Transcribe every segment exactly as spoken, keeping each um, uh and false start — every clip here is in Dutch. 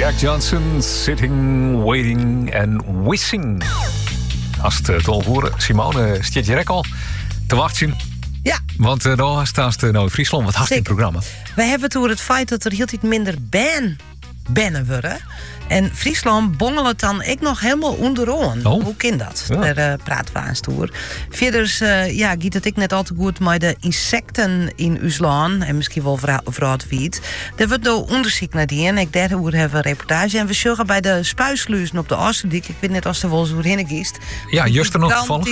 Jack Johnson, Sitting, Waiting and Wishing. Als het te horen, Simone, staat je rek al te wachten. Ja. Want uh, daar staat uh, nou in Friesland. Wat had je in het programma? Wij hebben het over het feit dat er heel iets minder ben bennen worden. En Friesland bongelt dan ik nog helemaal onderaan. Oh. Hoe kan dat? Ja. Daar uh, praten we aan stoer. Verder uh, ja, gaat het ik net al te goed met de insecten in Uslaan. En misschien wel vooral wiet. Er wordt nou onderzoek naar die. En ik derde uur hebben we een reportage. En we zorgen bij de spuisluizen op de Oosterdiek. Ik weet net als er wel zo heen kiest. Ja, juist er nog gevallen.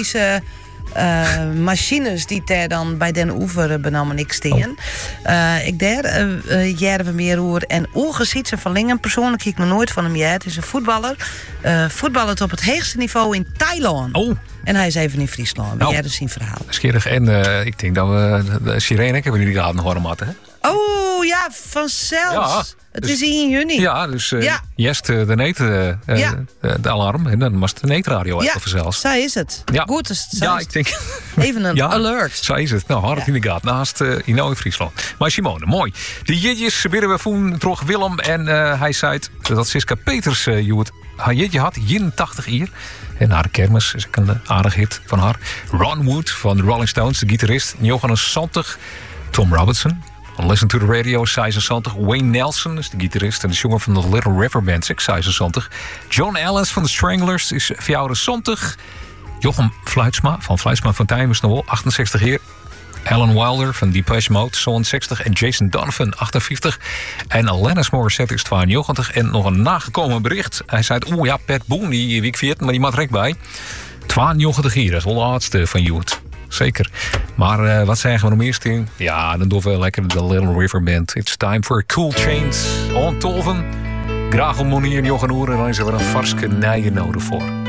Uh, machines die daar dan bij den oever benomen ik steen. Oh. Uh, ik daar uh, uh, jaren we meer hoor. En Olge ziet ze van Lingen. Persoonlijk kijk ik nog nooit van hem jaar. Het is een voetballer. Uh, voetballert op het hoogste niveau in Thailand. Oh. En hij is even in Friesland. We Nou, jaren zien verhaal. Schierig. En uh, ik denk dat we de sirene hebben jullie gehad nog horen hè? Oh ja, vanzelfs. Ja, het dus, is in juni. Ja, dus uh, Ja. Jest uh, de neet, uh, Ja. uh, de alarm. En dan was de neetradio Ja, even vanzelfs. zo is het. Ja. Goed, dus zo Ja, is ik denk... het. Even een Ja, alert. Zo is het. Nou, hard Ja. in de gaten. Naast uh, in in Friesland. Maar Simone, mooi. De jitjes bidden we voen terug Willem. En uh, hij zei dat Siska Peters uh, je het haar jitje had. eenentachtig jaar. En haar kermis is ook een aardig hit van haar. Ron Wood van de Rolling Stones, de gitarist. Johannes Santig. Tom Robertson. Listen to the Radio, zevenenzantig. Wayne Nelson is de gitarist en de zanger van de Little River Band, zevenenzantig. John Ellis van de Stranglers is vijfenzantig. Jochem Fluitsma van Fluitsma Fontijn is nog wel achtenzestig jaar. Alan Wilder van Depeche Mode, zevenenzestig. En Jason Donovan, achtenvijftig. En Alanis Morissette is tweeënnegentig. En nog een nagekomen bericht. Hij zei, oeh ja, Pat Boone, die week viert, maar die maakt er bij. tweeënnegentig jaar, dat is wel de oudste van Youth. Zeker. Maar uh, wat zeggen we nog eerst in? Ja, dan doen we lekker de Little River Band. It's time for a cool change. On tolven. Graag om Monier en Jochen Oer. En dan is er weer een varske nijen nodig voor.